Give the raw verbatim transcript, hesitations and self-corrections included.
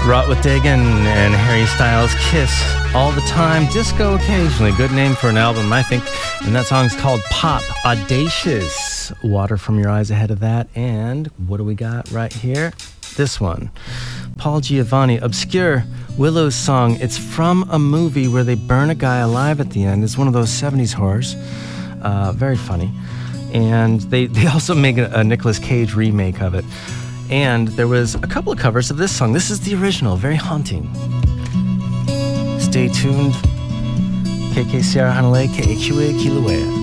Rot with Dagan and Harry Styles, Kiss all the time, disco occasionally. Good name for an album, I think. And that song's called Pop. Audacious. Water from Your Eyes ahead of that. And what do we got right here? This one. Paul Giovanni, obscure Willows song. It's from a movie where they burn a guy alive at the end. It's one of those seventies horrors. Uh, very funny. And they, they also make a, a Nicolas Cage remake of it. And there was a couple of covers of this song. This is the original, very haunting. Stay tuned. K K Sierra Hanalei, K A Q A Kilauea.